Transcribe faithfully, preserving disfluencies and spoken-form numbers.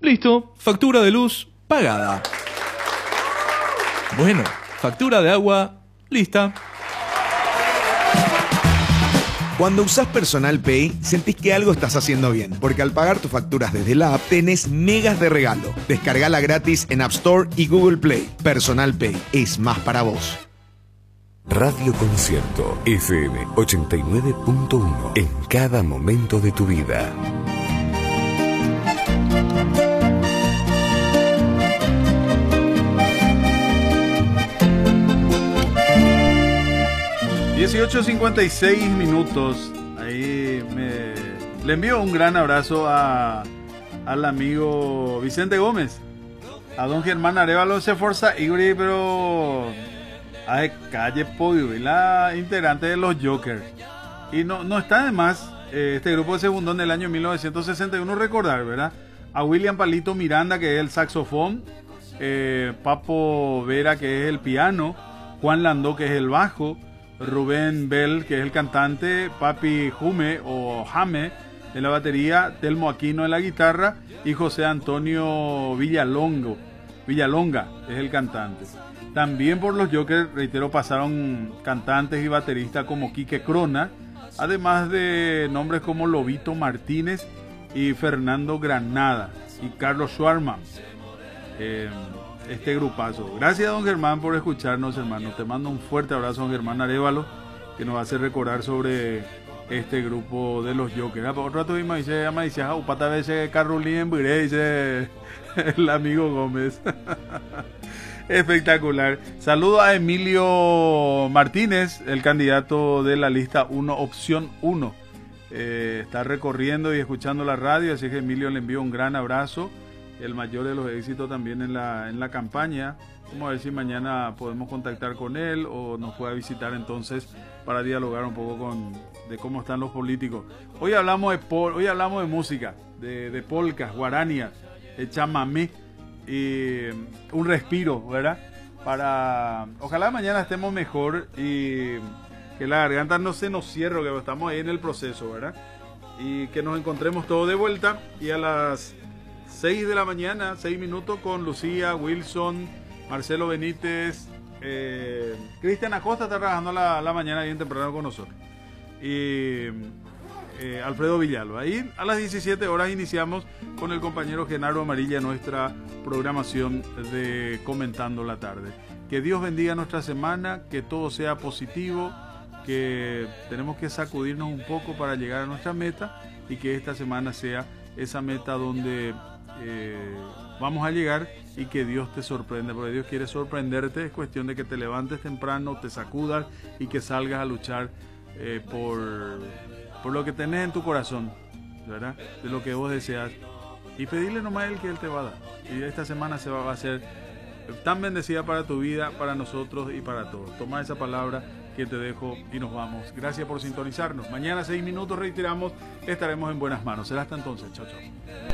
Listo, factura de luz pagada. Bueno, factura de agua lista. Cuando usás Personal Pay, sentís que algo estás haciendo bien, porque al pagar tus facturas desde la app, tenés megas de regalo. Descargala gratis en App Store y Google Play. Personal Pay es más para vos. Radio Concierto F M ochenta y nueve punto uno en cada momento de tu vida. dieciocho cincuenta y seis minutos. Ahí me, le envío un gran abrazo a, al amigo Vicente Gómez, a don Germán Arevalo se Forza Igri, pero a calle Podio, y la integrante de los Jokers. Y no, no está de más eh, este grupo se fundó en el año mil novecientos sesenta y uno, recordar, ¿verdad? A William Palito Miranda, que es el saxofón, eh, Papo Vera, que es el piano, Juan Landó, que es el bajo, Rubén Bell, que es el cantante, Papi Jume o Jame en la batería, Telmo Aquino en la guitarra y José Antonio Villalongo, Villalonga es el cantante. También por los Jokers, reitero, pasaron cantantes y bateristas como Quique Crona, además de nombres como Lobito Martínez y Fernando Granada y Carlos Schwarman. Eh, este grupazo. Gracias, don Germán, por escucharnos, hermano. Te mando un fuerte abrazo, don Germán Arevalo, que nos hace recordar sobre este grupo de los Jokers. Por otro rato me dice, me dice, ah, upata veces Carolín Biré, dice el amigo Gómez. Espectacular. Saludo a Emilio Martínez, el candidato de la lista uno, opción uno. Eh, está recorriendo y escuchando la radio, así que Emilio le envío un gran abrazo. El mayor de los éxitos también en la, en la campaña. Vamos a ver si mañana podemos contactar con él o nos pueda visitar entonces para dialogar un poco con de cómo están los políticos. Hoy hablamos de pol, hoy hablamos de música, de, de polcas, guaranias, de chamamé y un respiro, ¿verdad? Para ojalá mañana estemos mejor y que la garganta no se nos cierre, que estamos ahí en el proceso, ¿verdad? Y que nos encontremos todos de vuelta y a las seis de la mañana, seis minutos, con Lucía, Wilson, Marcelo Benítez, eh, Cristian Acosta está trabajando la, la mañana bien temprano con nosotros. Y eh, Alfredo Villalba. Ahí a las diecisiete horas iniciamos con el compañero Genaro Amarilla nuestra programación de Comentando la Tarde. Que Dios bendiga nuestra semana, que todo sea positivo, que tenemos que sacudirnos un poco para llegar a nuestra meta y que esta semana sea esa meta donde Eh, vamos a llegar y que Dios te sorprenda, porque Dios quiere sorprenderte. Es cuestión de que te levantes temprano, te sacudas y que salgas a luchar eh, por, por lo que tenés en tu corazón, ¿verdad? De lo que vos deseas, y pedirle nomás a Él que Él te va a dar. Y esta semana se va, va a ser tan bendecida para tu vida, para nosotros y para todos. Toma esa palabra que te dejo y nos vamos. Gracias por sintonizarnos. Mañana seis minutos reiteramos, estaremos en buenas manos. Será hasta entonces. Chao, chao.